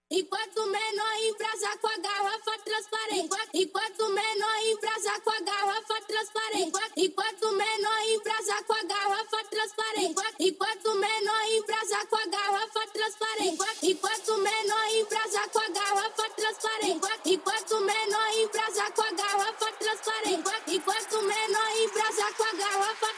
Enquanto menor embrasa com a garrafa transparente. Enquanto menor embrasa com a garrafa transparente. Enquanto menor embrasa com a garrafa transparente. Enquanto menor embrasa com a garrafa transparente. Enquanto menor embrasa com a garrafa transparente. Enquanto menor embrasa com a garrafa transparente. Enquanto menor embrasa com a garrafa